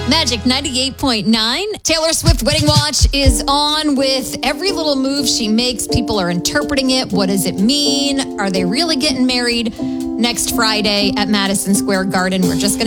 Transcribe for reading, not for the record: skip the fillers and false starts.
Magic 98.9. Taylor Swift Wedding Watch is on with every little move she makes. People are interpreting it. What does it mean? Are they really getting married? Next Friday at Madison Square Garden. We're just going to